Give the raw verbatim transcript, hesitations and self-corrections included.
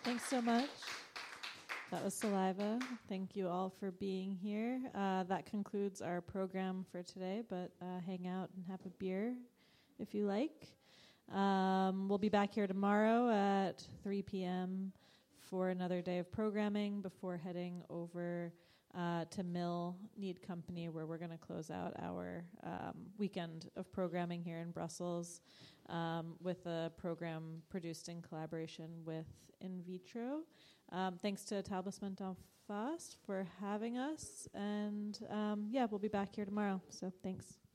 Thanks so much. That was Saliva. Thank you all for being here. Uh, that concludes our program for today, but uh, hang out and have a beer if you like. Um, we'll be back here tomorrow at three p.m. for another day of programming before heading over uh, to Mill Need Company, where we're going to close out our um, weekend of programming here in Brussels um, with a program produced in collaboration with In Vitro. Um, thanks to Etablissement d'Enfance for having us. And um, yeah, we'll be back here tomorrow. So thanks.